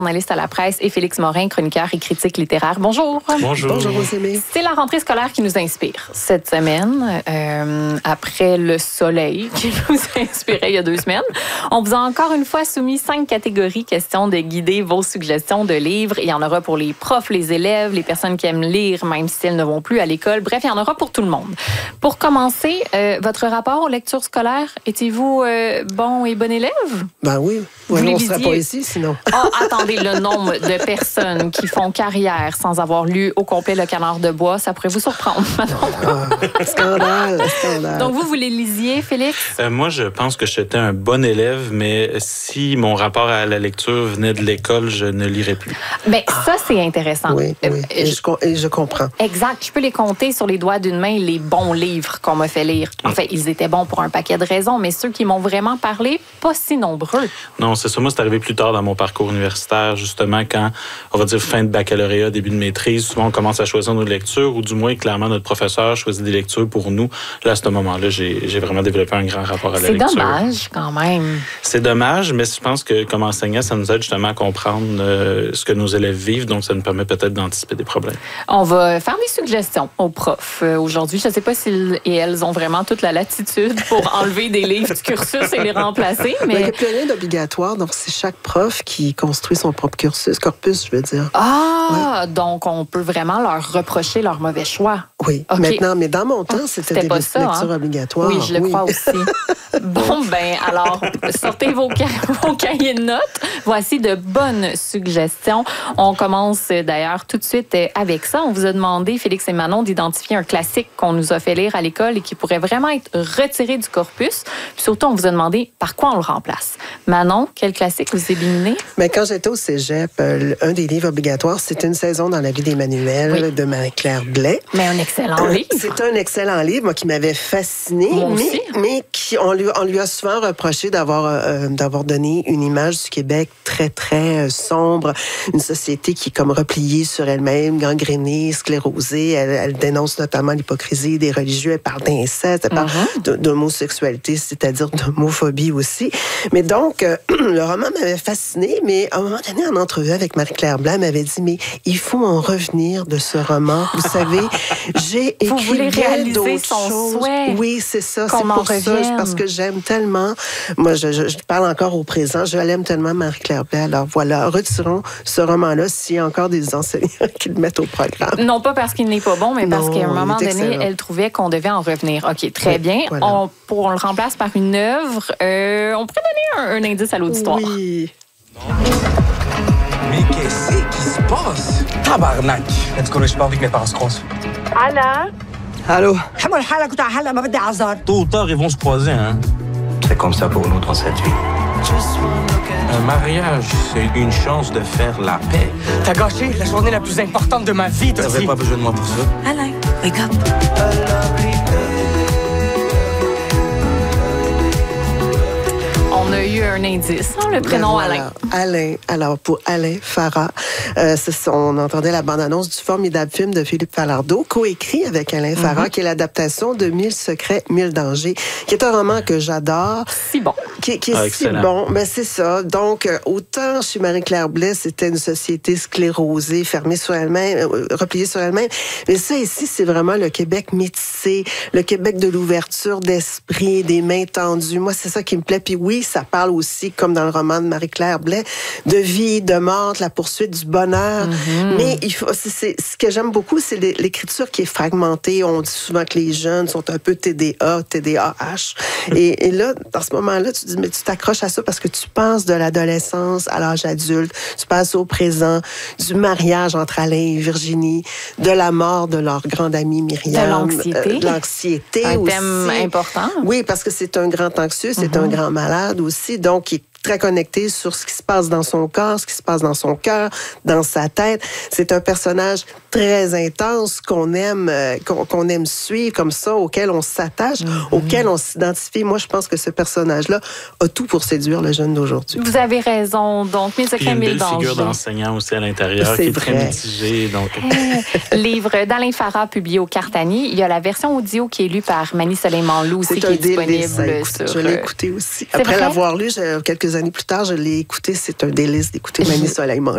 Journaliste à la presse, et Félix Morin, chroniqueur et critique littéraire. Bonjour. Bonjour. Bonjour, Rosemée. C'est la rentrée scolaire qui nous inspire cette semaine. Après le soleil qui nous inspirait il y a 2 semaines, on vous a encore une fois soumis 5 catégories, question de guider vos suggestions de livres. Il y en aura pour les profs, les élèves, les personnes qui aiment lire, même si elles ne vont plus à l'école. Bref, il y en aura pour tout le monde. Pour commencer, votre rapport aux lectures scolaires, étiez-vous bon et bon élève? Ben oui. On ne serait pas ici, sinon. Ah, attendez, le nombre de personnes qui font carrière sans avoir lu au complet Le Canard de bois, ça pourrait vous surprendre. Scandale. Donc, vous les lisiez, Félix? Moi, je pense que j'étais un bon élève, mais si mon rapport à la lecture venait de l'école, je ne lirais plus. Bien, ça, c'est intéressant. Oui. Je comprends. Exact. Je peux les compter sur les doigts d'une main, les bons livres qu'on m'a fait lire. En fait, ils étaient bons pour un paquet de raisons, mais ceux qui m'ont vraiment parlé, pas si nombreux. Non, c'est ça. Moi, c'est arrivé plus tard dans mon parcours universitaire, justement, quand, on va dire, fin de baccalauréat, début de maîtrise, souvent on commence à choisir nos lectures, ou du moins, clairement, notre professeur choisit des lectures pour nous. Là, à ce moment-là, j'ai vraiment développé un grand rapport à la lecture. C'est dommage, quand même. C'est dommage, mais je pense que, comme enseignant, ça nous aide justement à comprendre ce que nos élèves vivent, donc ça nous permet peut-être d'anticiper des problèmes. On va faire des suggestions aux profs aujourd'hui. Je ne sais pas s'ils et elles ont vraiment toute la latitude pour enlever des livres du cursus et les remplacer, mais... Il n'y a plus rien d'obligatoire, donc c'est chaque prof qui construit son propre corpus, je veux dire. Ah, ouais. Donc on peut vraiment leur reprocher leur mauvais choix. Oui, okay. Maintenant, mais dans mon temps, c'était des lectures obligatoires. Oui, je le crois aussi. Bon, ben alors, sortez vos cahiers de notes. Voici de bonnes suggestions. On commence d'ailleurs tout de suite avec ça. On vous a demandé, Félix et Manon, d'identifier un classique qu'on nous a fait lire à l'école et qui pourrait vraiment être retiré du corpus. Puis surtout, on vous a demandé par quoi on le remplace. Manon, quel classique vous éliminez? Mais quand j'étais au cégep, un des livres obligatoires, c'était Une saison dans la vie d'Emmanuel de Marie-Claire Blais. Mais un excellent livre. C'est un excellent livre, moi, qui m'avait fasciné, mais on lui a souvent reproché d'avoir donné une image du Québec très, très sombre, une société qui est comme repliée sur elle-même, gangrénée, sclérosée. Elle dénonce notamment l'hypocrisie des religieux, elle parle d'inceste, elle parle d'homosexualité, c'est-à-dire d'homophobie aussi. Mais donc, le roman m'avait fasciné, mais à un moment donné, en entrevue avec Marie-Claire Blais, elle m'avait dit, mais il faut en revenir de ce roman. Vous savez, j'ai écrit vous voulez réaliser son souhait. Oui, c'est ça. C'est pour ça, parce que j'aime tellement. Moi, je parle encore au présent. Je l'aime tellement, Marie-Claire Blais. Alors voilà, retirons ce roman-là s'il y a encore des enseignants qui le mettent au programme. Non pas parce qu'il n'est pas bon, mais parce qu'à un moment donné, elle trouvait qu'on devait en revenir. OK, très bien. Voilà. On le remplace par une œuvre. On pourrait donner un indice à l'auditoire. Oui. Mais qu'est-ce qui se passe? Tabarnak! Let's go, je pas envie que mes parents se croisent. Anna? Allô? Tôt ou tard, ils vont se croiser, hein? C'est comme ça pour nous dans cette vie. Un mariage, c'est une chance de faire la paix. T'as gâché la journée la plus importante de ma vie, toi. T'avais pas besoin de moi pour ça. Alain, wake up. On a eu un indice, le prénom Alain. Alain. Alors, pour Alain Farah, on entendait la bande-annonce du formidable film de Philippe Falardeau, coécrit avec Alain Farah, qui est l'adaptation de 1000 secrets, 1000 dangers, qui est un roman que j'adore. Si bon. Qui est si bon. Ben, c'est ça. Donc, autant chez Marie-Claire Blais, c'était une société sclérosée, fermée sur elle-même, repliée sur elle-même. Mais ça, ici, c'est vraiment le Québec métissé, le Québec de l'ouverture d'esprit, des mains tendues. Moi, c'est ça qui me plaît. Puis oui, ça parle aussi, comme dans le roman de Marie-Claire Blais, de vie, de mort, de la poursuite du bonheur. Mais ce que j'aime beaucoup, c'est l'écriture qui est fragmentée. On dit souvent que les jeunes sont un peu TDAH. Et là, dans ce moment-là, tu dis, mais tu t'accroches à ça parce que tu penses de l'adolescence à l'âge adulte, tu passes au présent, du mariage entre Alain et Virginie, de la mort de leur grande amie Myriam. De l'anxiété. L'anxiété un aussi. Thème important. Oui, parce que c'est un grand anxieux, c'est un grand malade aussi, donc il est très connecté sur ce qui se passe dans son corps, ce qui se passe dans son cœur, dans sa tête. C'est un personnage très intense qu'on aime suivre comme ça, auquel on s'attache, auquel on s'identifie. Moi, je pense que ce personnage-là a tout pour séduire le jeune d'aujourd'hui. Vous avez raison. Donc, Mes secrets, 1000 dangers. Il y a une belle figure d'enseignant aussi à l'intérieur qui est très mitigée. Donc... Livre d'Alain Farah publié au Cartanier. Il y a la version audio qui est lue par Marie-Soleil Manlou aussi, qui est disponible sur... Je l'ai écouté aussi. Après l'avoir lu, quelques années plus tard, je l'ai écouté. C'est un délice d'écouter Marie-Soleil Manlou.